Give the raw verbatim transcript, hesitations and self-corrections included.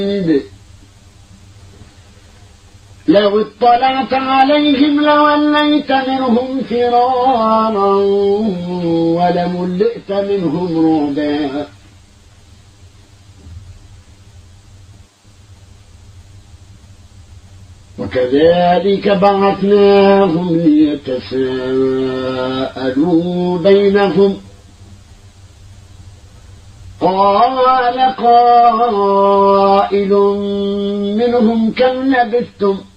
لو اطلعت عليهم لوليت منهم فرارا ولملئت منهم رعبا وكذلك بعثناهم ليتساءلوا بينهم قال قائل منهم كم لبثتم